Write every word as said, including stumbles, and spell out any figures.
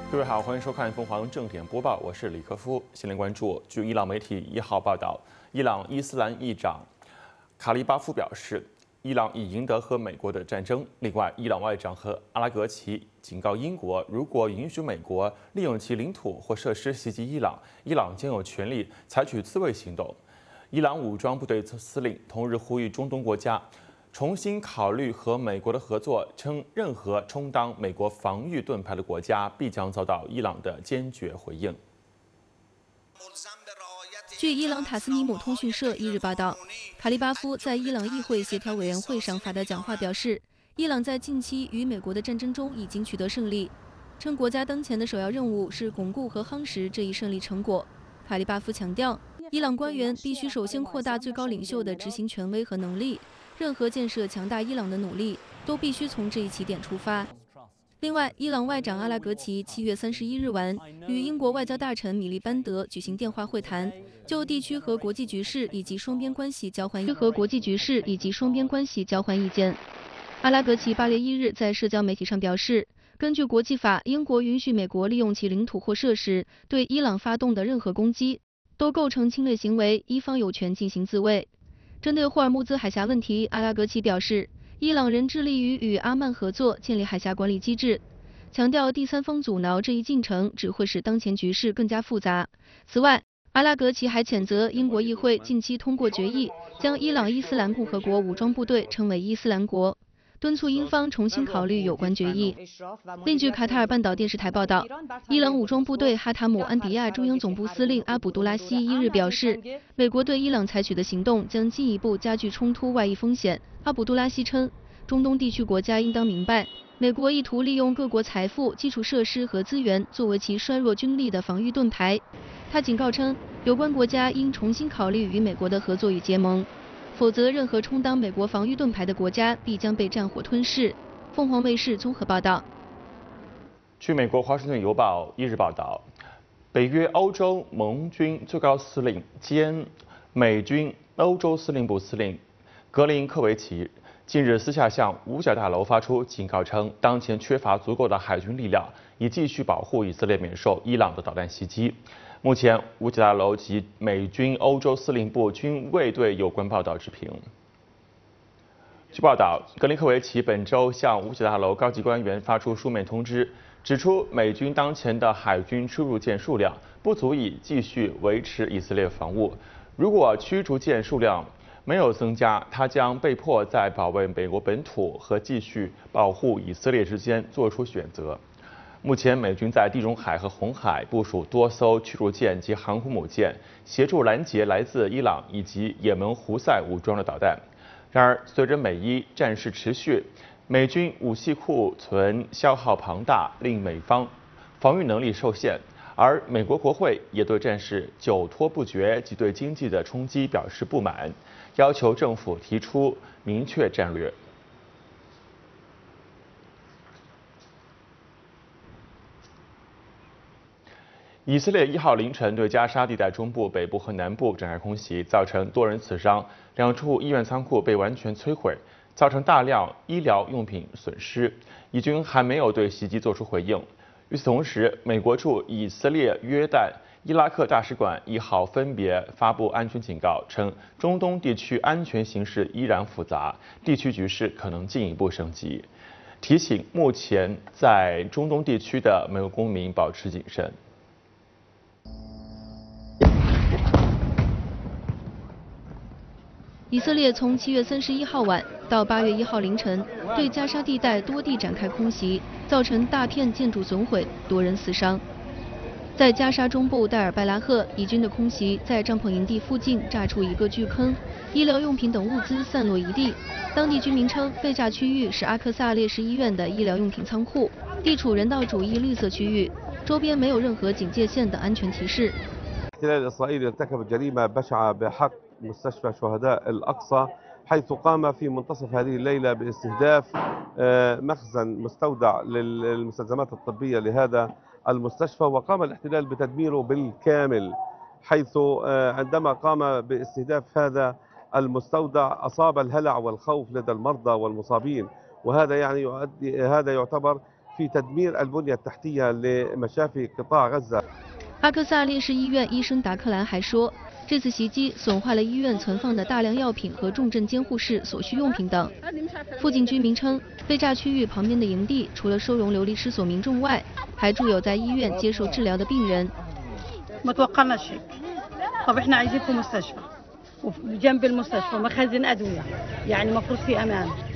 各位好，欢迎收看凤凰正点播报，我是李克夫。先来关注，据伊朗媒体一号报道，伊朗伊斯兰议长卡利巴夫表示，伊朗已赢得和美国的战争。另外，伊朗外长和阿拉格齐警告英国，如果允许美国利用其领土或设施袭击伊朗，伊朗将有权利采取自卫行动。伊朗武装部队司令同日呼吁中东国家重新考虑和美国的合作，称任何充当美国防御盾牌的国家必将遭到伊朗的坚决回应。 据伊朗塔斯尼姆通讯社一日报道，卡利巴夫在伊朗议会协调委员会上发的讲话表示，伊朗在近期与美国的战争中已经取得胜利，称国家当前的首要任务是巩固和夯实这一胜利成果。卡利巴夫强调，伊朗官员必须首先扩大最高领袖的执行权威和能力。任何建设强大伊朗的努力都必须从这一起点出发。另外，伊朗外长阿拉格齐七月三十一日晚与英国外交大臣米利班德举行电话会谈，就地区和国际局势以及双边关系交换和国际局势以及双边关系交换意见。阿拉格齐八月一日在社交媒体上表示，根据国际法，英国允许美国利用其领土或设施对伊朗发动的任何攻击，都构成侵略行为，伊方有权进行自卫。针对霍尔木兹海峡问题，阿拉格齐表示，伊朗仍致力于与阿曼合作建立海峡管理机制，强调第三方阻挠这一进程只会使当前局势更加复杂。此外，阿拉格齐还谴责英国议会近期通过决议，将伊朗伊斯兰共和国武装部队称为伊斯兰国，敦促英方重新考虑有关决议。另据卡塔尔半岛电视台报道，伊朗武装部队哈塔姆安迪亚中央总部司令阿卜杜拉希一日表示，美国对伊朗采取的行动将进一步加剧冲突外溢风险。阿卜杜拉希称，中东地区国家应当明白，美国意图利用各国财富、基础设施和资源作为其衰弱军力的防御盾牌。他警告称，有关国家应重新考虑与美国的合作与结盟，否则任何充当美国防御盾牌的国家必将被战火吞噬。凤凰卫视综合报道。 据美国《华盛顿邮报》一日报道，北约欧洲盟军最高司令兼美军欧洲司令部司令格林科维奇近日私下向五角大楼发出警告，称当前缺乏足够的海军力量，以继续保护以色列免受伊朗的导弹袭击。目前，五角大楼及美军欧洲司令部均未对有关报道置评。据报道，格林科维奇本周向五角大楼高级官员发出书面通知，指出美军当前的海军驱逐舰数量不足以继续维持以色列防务。如果驱逐舰数量没有增加，他将被迫在保卫美国本土和继续保护以色列之间做出选择。目前，美军在地中海和红海部署多艘驱逐舰及航空母舰，协助拦截来自伊朗以及也门胡塞武装的导弹。然而，随着美伊战事持续，美军武器库存消耗庞大，令美方防御能力受限。而美国国会也对战事久拖不决及对经济的冲击表示不满，要求政府提出明确战略。以色列一号凌晨对加沙地带中部、北部和南部展开空袭，造成多人死伤，两处医院仓库被完全摧毁，造成大量医疗用品损失。以军还没有对袭击作出回应。与此同时，美国驻以色列、约旦、伊拉克大使馆一号分别发布安全警告，称中东地区安全形势依然复杂，地区局势可能进一步升级，提醒目前在中东地区的美国公民保持谨慎。 以色列从七月三十一号晚到八月一号凌晨，对加沙地带多地展开空袭，造成大片建筑损毁，多人死伤。在加沙中部戴尔拜拉赫，以军的空袭在帐篷营地附近炸出一个巨坑，医疗用品等物资散落一地。当地居民称，被炸区域是阿克萨烈士医院的医疗用品仓库，地处人道主义绿色区域，周边没有任何警戒线的安全提示。 مستشفى شهداء الأقصى حيث قام في منتصف هذه الليلة باستهداف مخزن مستودع للمستلزمات الطبية لهذا المستشفى، وقام الاحتلال بتدميره بالكامل، حيث عندما قام باستهداف هذا المستودع أصاب الهلع والخوف لدى المرضى والمصابين، وهذا يعني يؤدي هذا يعتبر في تدمير البنية التحتية لمشافي قطاع غزة。 阿克萨烈士医院医生达克兰还说，这次袭击损坏了医院存放的大量药品和重症监护室所需用品等。附近居民称，被炸区域旁边的营地除了收容流离失所民众外，还住有在医院接受治疗的病人。 ما توقعناش هيك. طب احنا عايزين في مستشفى وجنب المستشفى مخازن ادويه يعني المفروض في امان.